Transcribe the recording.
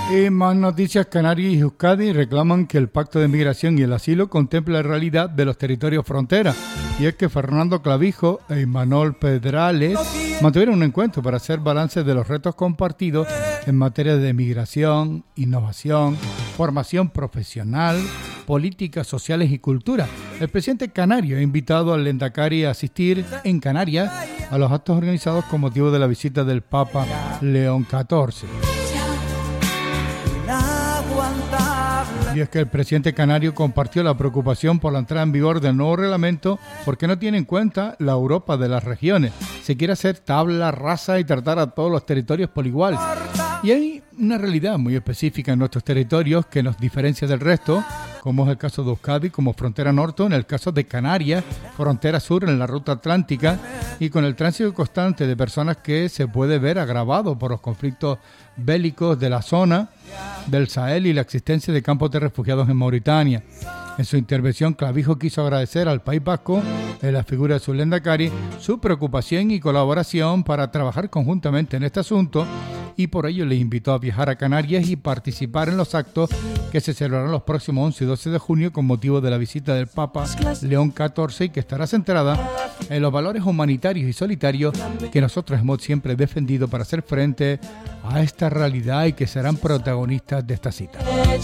Y más noticias. Canarias y Euskadi reclaman que el Pacto de Migración y el Asilo contemple la realidad de los territorios frontera. Y es que Fernando Clavijo e Imanol Pedrales mantuvieron un encuentro para hacer balance de los retos compartidos en materia de migración, innovación, formación profesional, políticas sociales y cultura. El presidente canario ha invitado al Lendakari a asistir en Canarias a los actos organizados con motivo de la visita del Papa León XIV. Y es que el presidente canario compartió la preocupación por la entrada en vigor del nuevo reglamento porque no tiene en cuenta la Europa de las regiones. Se quiere hacer tabla rasa y tratar a todos los territorios por igual. Y hay una realidad muy específica en nuestros territorios que nos diferencia del resto, como es el caso de Euskadi como frontera norte, en el caso de Canarias, frontera sur en la ruta atlántica, y con el tránsito constante de personas que se puede ver agravado por los conflictos bélicos de la zona del Sahel y la existencia de campos de refugiados en Mauritania. En su intervención, Clavijo quiso agradecer al País Vasco, en la figura de su Lendakari, su preocupación y colaboración para trabajar conjuntamente en este asunto, y por ello le invitó a viajar a Canarias y participar en los actos que se celebrarán los próximos 11 y 12 de junio con motivo de la visita del Papa León XIV, y que estará centrada en los valores humanitarios y solidarios que nosotros hemos siempre defendido para hacer frente a esta realidad y que serán protagonistas de esta cita.